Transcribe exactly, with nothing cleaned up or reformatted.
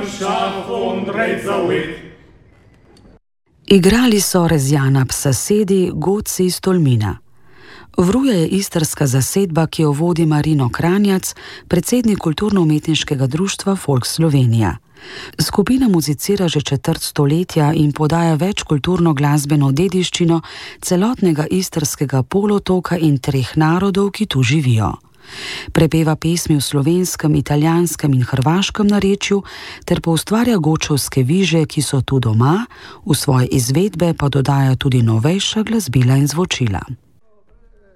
Igrali so Rezjana Psasedi, godci iz Tolmina. Vruje je istrska zasedba, ki jo vodi Marino Kranjac, predsednik kulturno-umetniškega društva Folk Slovenija. Skupina muzicira že četrt stoletja in podaja večkulturno glasbeno dediščino celotnega istrskega polotoka in treh narodov, ki tu živijo. Prepeva pesmi v slovenskem, italijanskem in hrvaškem narečju ter poustvarja gočovske viže, ki so tu doma, v svoje izvedbe pa dodaja tudi novejša glasbila in zvočila.